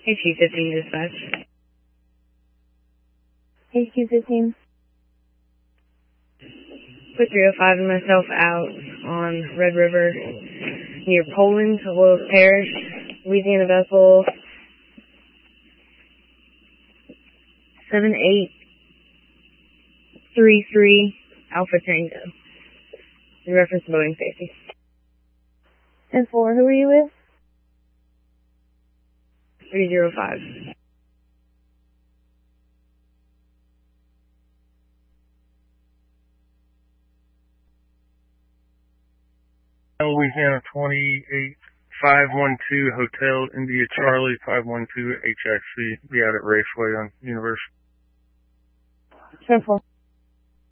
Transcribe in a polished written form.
HQ-15 dispatch. HQ-15. Put 305 and myself out on Red River near Poland, Loyal Parish, Louisiana vessel 7833 Alpha Tango. In reference to boating safety. 10-4, who are you with? 305. Louisiana 28512 Hotel India Charlie 512 HXC. Be out at Raceway on University. 10-4.